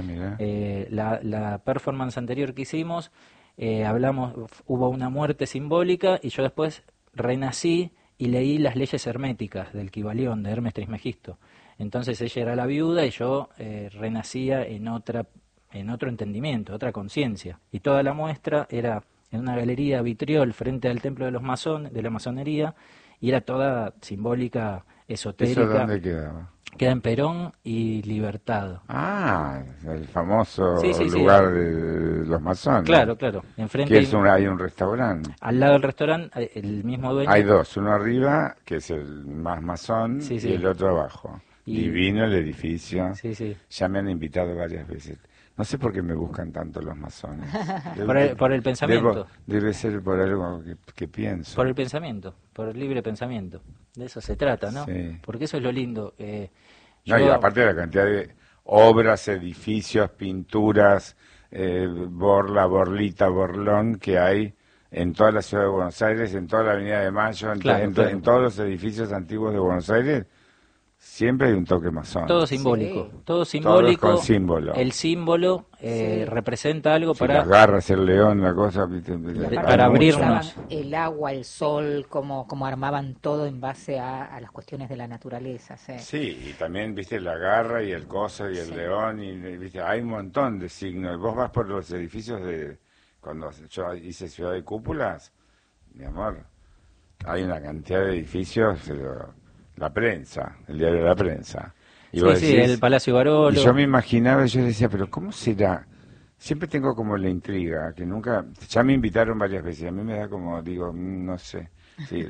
Mira. La performance anterior que hicimos, hubo una muerte simbólica y yo después renací y leí las leyes herméticas del Kybalión de Hermes Trismegisto. Entonces ella era la viuda y yo renacía en otro entendimiento, otra conciencia. Y toda la muestra era en una galería vitriol frente al templo de de la masonería, y era toda simbólica, esotérica. ¿Eso dónde quedaba? Queda en Perón y Libertad. Ah, el famoso Sí, lugar de los masones. Claro. Enfrente Hay un restaurante. al lado del restaurante, el mismo dueño. Hay dos, uno arriba, que es el más masón, Sí. y el otro abajo. Divino el edificio. Sí. Ya me han invitado varias veces. No sé por qué me buscan tanto los masones. Por el pensamiento. Debe ser por algo que pienso. Por el pensamiento, por el libre pensamiento. De eso se trata, ¿no? Sí. Porque eso es lo lindo. No, y aparte de la cantidad de obras, edificios, pinturas, borlita, borlón que hay en toda la ciudad de Buenos Aires, en toda la Avenida de Mayo, en todos los edificios antiguos de Buenos Aires, siempre hay un toque masón. Todo simbólico, Sí. todo simbólico. Todo con símbolo. El símbolo representa algo Si las garras, el león, la cosa, ¿viste? Para abrirnos. Usaban el agua, el sol, como armaban todo en base a las cuestiones de la naturaleza. Sí. Sí, y también, viste, la garra y el coso y el león, y viste, hay un montón de signos. Vos vas por los edificios cuando yo hice Ciudad de Cúpulas, mi amor, hay una cantidad de edificios, pero la prensa, el diario de la prensa. Y vos Sí, decís, el Palacio Barolo. y yo me imaginaba, yo decía, pero ¿cómo será? Siempre tengo como la intriga, que nunca, ya me invitaron varias veces, a mí me da como, digo, no sé, sí,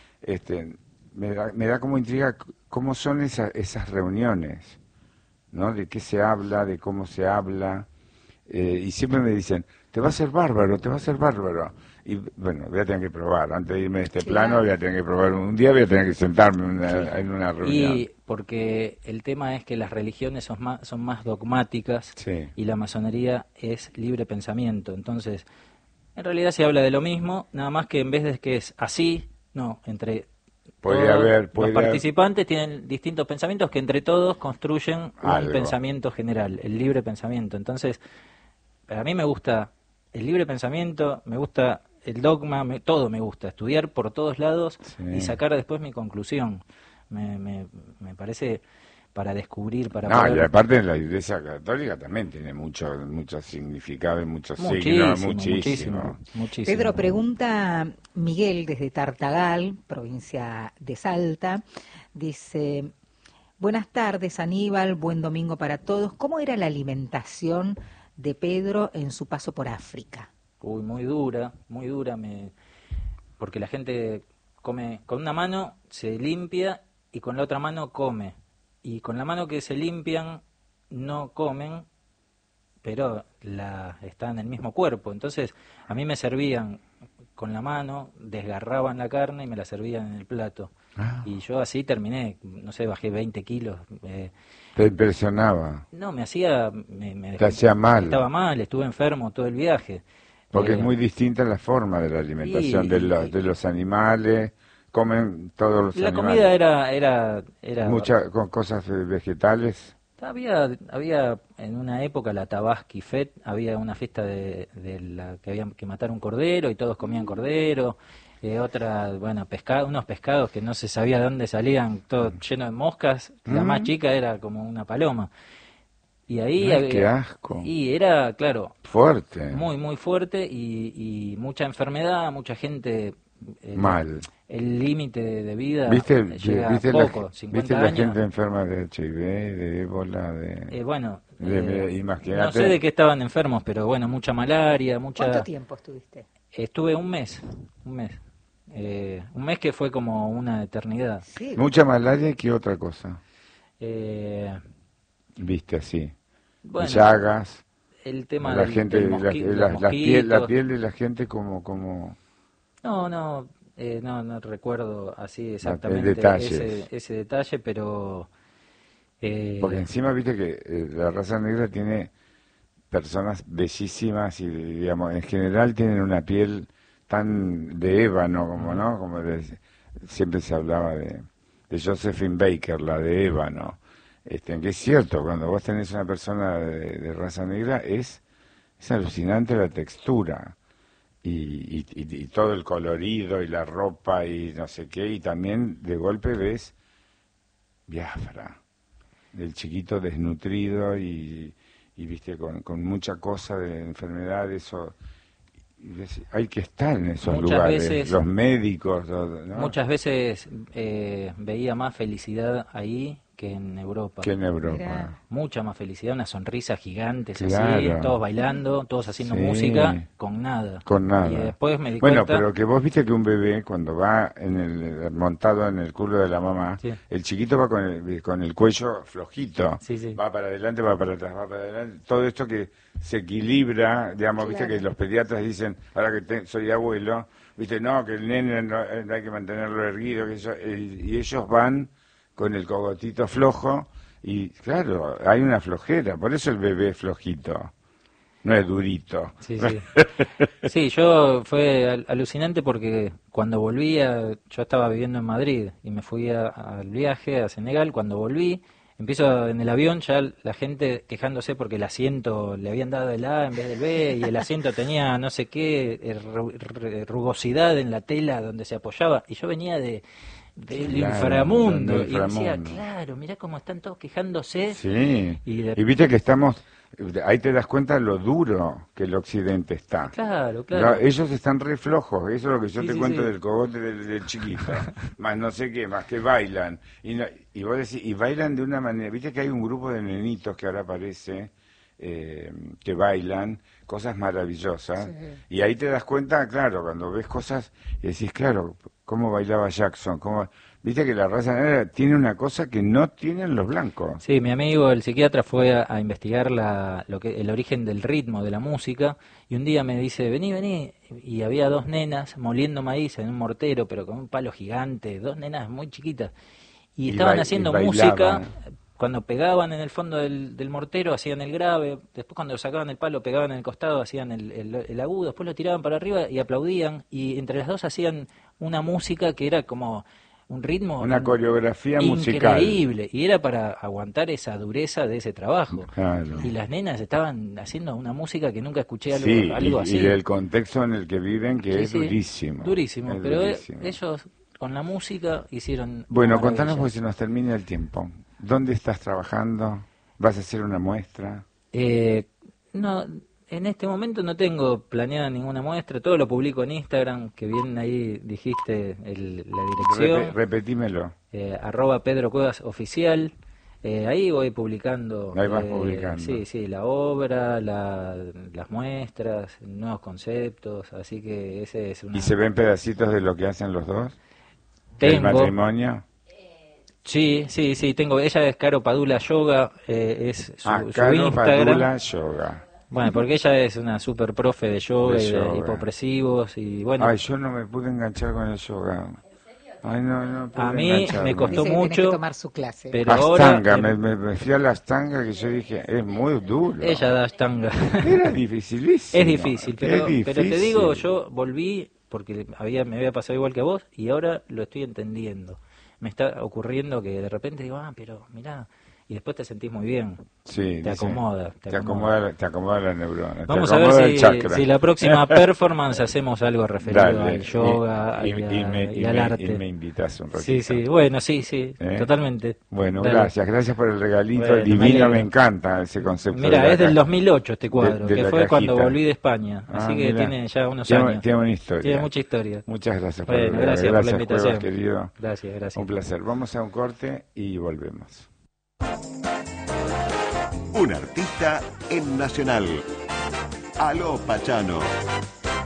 me da como intriga cómo son esas reuniones, ¿no? De qué se habla, de cómo se habla, y siempre me dicen, te va a ser bárbaro, te va a ser bárbaro. Y bueno, voy a tener que probar, antes de irme de este plano, voy a tener que probar un día, voy a tener que sentarme en una reunión. Y porque el tema es que las religiones son más dogmáticas, Sí. y la masonería es libre pensamiento. Entonces, en realidad se habla de lo mismo, nada más que en vez de que es así, no, entre los participantes tienen distintos pensamientos que entre todos construyen un pensamiento general, el libre pensamiento. Entonces, a mí me gusta el libre pensamiento, me gusta el dogma, todo me gusta, estudiar por todos lados y sacar después mi conclusión. Me parece para descubrir, para y aparte la Iglesia Católica también tiene mucho significado y muchos signos, muchísimo. Pedro, pregunta Miguel desde Tartagal, provincia de Salta, dice: buenas tardes, Aníbal, buen domingo para todos. ¿Cómo era la alimentación de Pedro en su paso por África? Uy, muy dura, porque la gente come con una mano, se limpia y con la otra mano come. Y con la mano que se limpian no comen, pero está en el mismo cuerpo. Entonces a mí me servían con la mano, desgarraban la carne y me la servían en el plato. Y yo así terminé, no sé, bajé 20 kilos. ¿Te impresionaba? No, me hacía... ¿Te hacía mal? Estaba mal, estuve enfermo todo el viaje. Porque es muy distinta la forma de la alimentación de los animales. Comen todos los animales. La comida era muchas con cosas vegetales. Había en una época la Tabaski Fest, había una fiesta de la que había que matar un cordero y todos comían cordero. Unos pescados que no se sabía de dónde salían, todo lleno de moscas. La más chica era como una paloma. Y ahí ¡qué asco! Y era, claro, fuerte. Muy, muy fuerte y mucha enfermedad, mucha gente... mal. El límite de vida ¿Viste poco, 50 ¿viste años. la gente enferma de HIV, de ébola, imagínate. No sé de qué estaban enfermos, pero bueno, mucha malaria, ¿Cuánto tiempo estuviste? Estuve un mes. Un mes que fue como una eternidad. Sí. Mucha malaria y qué otra cosa. Viste así. Bueno, llagas. El tema la gente, la piel de la gente como. No recuerdo así exactamente ese detalle, pero... Porque encima viste que la raza negra tiene personas bellísimas y, digamos, en general tienen una piel tan de ébano, como, ¿no? Como siempre se hablaba de Josephine Baker, la de ébano. que es cierto, cuando vos tenés una persona de raza negra, es alucinante la textura. Y todo el colorido y la ropa y no sé qué, y también de golpe ves Biafra, del chiquito desnutrido y viste con mucha cosa de enfermedades hay que estar en esos muchas lugares, veces, los médicos, ¿no? Muchas veces veía más felicidad ahí que en Europa. Mirá. Mucha más felicidad, una sonrisa gigante, Claro. así, todos bailando, todos haciendo música, con nada. Y después me di bueno, cuenta... pero que vos viste que un bebé cuando va montado en el culo de la mamá, Sí. el chiquito va con el cuello flojito, Sí. va para adelante, va para atrás, va para adelante, todo esto que se equilibra, digamos, viste que los pediatras dicen, ahora que soy abuelo, viste, no, que el nene no hay que mantenerlo erguido, y ellos van con el cogotito flojo, y claro, hay una flojera, por eso el bebé es flojito, no es durito. Sí. Sí, fue alucinante porque cuando volvía, yo estaba viviendo en Madrid y me fui al viaje a Senegal. Cuando volví, empiezo en el avión, ya la gente quejándose porque el asiento le habían dado el A en vez del B y el asiento tenía no sé qué, rugosidad en la tela donde se apoyaba, y yo venía del inframundo, y decía, claro, mirá cómo están todos quejándose. Sí, y viste que estamos, ahí te das cuenta lo duro que el occidente está. Claro. Ellos están re flojos, eso es lo que yo te cuento del cogote del chiquito, más no sé qué, más que bailan, y vos decís, y bailan de una manera, viste que hay un grupo de nenitos que ahora aparece, que bailan cosas maravillosas, y ahí te das cuenta, claro, cuando ves cosas, y decís, claro, cómo bailaba Jackson, viste que la raza negra tiene una cosa que no tienen los blancos. Sí, mi amigo el psiquiatra fue a investigar el origen del ritmo de la música, y un día me dice, vení, y había dos nenas moliendo maíz en un mortero, pero con un palo gigante, dos nenas muy chiquitas, y estaban haciendo música. Cuando pegaban en el fondo del mortero hacían el grave, después cuando sacaban el palo pegaban en el costado, hacían el agudo, después lo tiraban para arriba y aplaudían, y entre las dos hacían una música que era como un ritmo, una coreografía increíble, musical, y era para aguantar esa dureza de ese trabajo. Claro. Y las nenas estaban haciendo una música que nunca escuché algo así. Y del contexto en el que viven, que es durísimo. Durísimo, pero ellos con la música hicieron... Bueno, contanos porque se nos termina el tiempo. ¿Dónde estás trabajando? ¿Vas a hacer una muestra? No, en este momento no tengo planeada ninguna muestra. Todo lo publico en Instagram, que bien ahí dijiste la dirección. Repetímelo. @Pedro Cuevas Oficial. Ahí voy publicando. Ahí vas publicando. Sí, la obra, las muestras, nuevos conceptos. Así que ese es una... ¿Y se ven pedacitos de lo que hacen los dos? ¿El matrimonio? Sí, tengo. Ella es Caro Padula Yoga, es su Caro Instagram. Padula Yoga. Bueno, porque ella es una super profe de yoga y de hipopresivos y bueno. Ay, yo no me pude enganchar con el yoga. Ay, no pude a mí engancharme. me costó Dice que mucho. tenés que tomar su clase. Pero Ashtanga, ahora me fui a la Ashtanga, que yo dije, es muy duro. ella da Ashtanga. Era dificilísimo. Es difícil, pero te digo, yo volví porque me había pasado igual que a vos y ahora lo estoy entendiendo. Me está ocurriendo que de repente digo, pero mirá, y después te sentís muy bien. Sí, te acomoda. Te acomoda la neurona. Vamos a ver si la próxima performance hacemos algo referido al yoga y al arte. Y me invitas un ratito. Sí, bueno, sí, totalmente. Bueno, Dale. gracias por el regalito. Divino, me encanta ese concepto. Mira, es del 2008 este cuadro, que fue cajita. Cuando volví de España. Así que tiene ya unos años. Tiene una historia. Tiene mucha historia. Muchas gracias por la invitación. Cuevas, querido. Gracias. Un placer. Vamos a un corte y volvemos. Un artista en Nacional. Aló Pachano.